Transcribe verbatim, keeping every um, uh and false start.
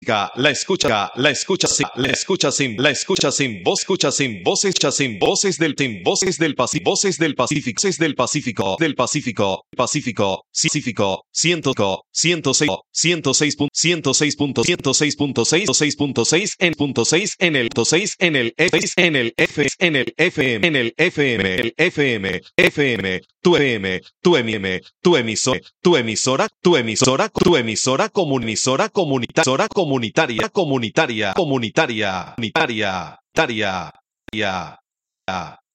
La escucha, la escucha, sin, la escucha sin, la escucha sin voz, escucha sin voces, escucha sin voces del team, voces del Pacífico, voces del Pacífico, voces del Pacífico, del Pacífico, Pacífico, Pacífico, ciento, ciento seis, ciento seis, ciento seis punto, ciento seis punto seis, seis punto seis, en punto seis, en el punto seis, en el F, en el F, en el F M, en el F M, el F M, F M, tu F M, tu M M, tu emisora, tu emisora, tu emisora, tu emisora, comunisora, comunitaria, comunitaria, comunitaria, comunitaria, comunitaria, comunitaria,